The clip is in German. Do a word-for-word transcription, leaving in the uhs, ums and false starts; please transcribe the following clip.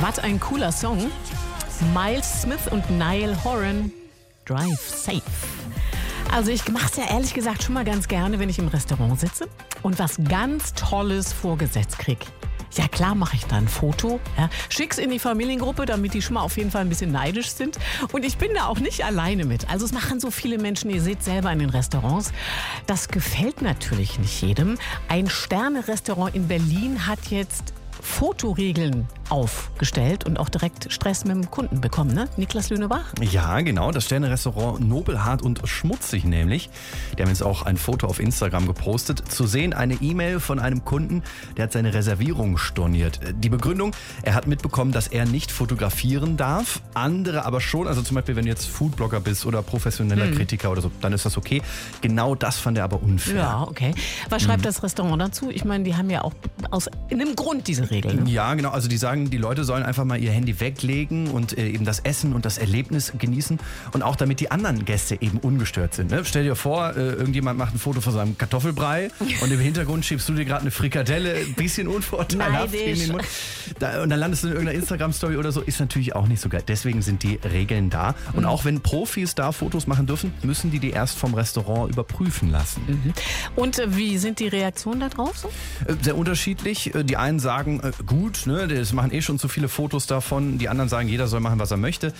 Was ein cooler Song. Miles Smith und Niall Horan, Drive Safe. Also ich mache es ja ehrlich gesagt schon mal ganz gerne, wenn ich im Restaurant sitze und was ganz Tolles vorgesetzt kriege. Ja klar mache ich da ein Foto, ja, schick's in die Familiengruppe, damit die schon mal auf jeden Fall ein bisschen neidisch sind. Und ich bin da auch nicht alleine mit. Also es machen so viele Menschen, ihr seht selber in den Restaurants. Das gefällt natürlich nicht jedem. Ein Sterne-Restaurant in Berlin hat jetzt Fotoregeln aufgestellt und auch direkt Stress mit dem Kunden bekommen, ne? Niklas Lünebach? Ja, genau. Das Sterne-Restaurant Nobelhart und Schmutzig nämlich. Die haben jetzt auch ein Foto auf Instagram gepostet. Zu sehen eine E-Mail von einem Kunden, der hat seine Reservierung storniert. Die Begründung, er hat mitbekommen, dass er nicht fotografieren darf, andere aber schon. Also zum Beispiel, wenn du jetzt Foodblogger bist oder professioneller hm. Kritiker oder so, dann ist das okay. Genau das fand er aber unfair. Ja, okay. Was schreibt hm. das Restaurant dazu? Ich meine, die haben ja auch aus einem Grund diese Regeln. Ne? Ja, genau. Also die sagen, die Leute sollen einfach mal ihr Handy weglegen und äh, eben das Essen und das Erlebnis genießen und auch damit die anderen Gäste eben ungestört sind. Ne? Stell dir vor, äh, irgendjemand macht ein Foto von seinem Kartoffelbrei und im Hintergrund schiebst du dir gerade eine Frikadelle, ein bisschen unvorteilhaft in den Mund. Da, und dann landest du in irgendeiner Instagram-Story oder so, ist natürlich auch nicht so geil. Deswegen sind die Regeln da. Und mhm. auch wenn Profis da Fotos machen dürfen, müssen die die erst vom Restaurant überprüfen lassen. Mhm. Und äh, wie sind die Reaktionen da drauf so? Äh, sehr unterschiedlich. Die einen sagen, äh, gut, ne, das machen eh schon zu viele Fotos davon. Die anderen sagen, jeder soll machen, was er möchte.